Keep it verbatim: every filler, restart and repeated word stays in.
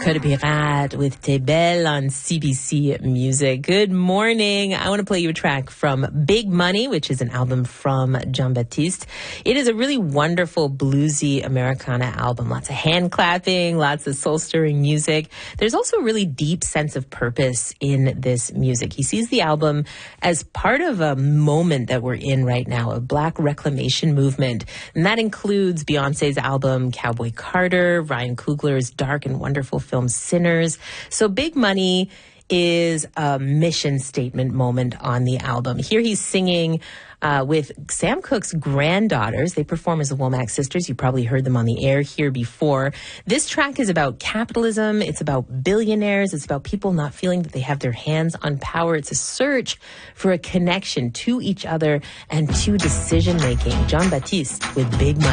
Code Pirate with T'es Belle on C B C Music. Good morning. I want to play you a track from Big Money, which is an album from Jean-Baptiste. It is a really wonderful bluesy Americana album. Lots of hand clapping, lots of soul-stirring music. There's also a really deep sense of purpose in this music. He sees the album as part of a moment that we're in right now, a Black reclamation movement. And that includes Beyonce's album Cowboy Carter, Ryan Coogler's dark and wonderful film Sinners. So Big Money is a mission statement moment on the album. Here he's singing uh, with Sam Cooke's granddaughters. They perform as the Womack Sisters. You probably heard them on the air here before. This track is about capitalism. It's about billionaires. It's about people not feeling that they have their hands on power. It's a search for a connection to each other and to decision making. Jean-Baptiste with Big Money.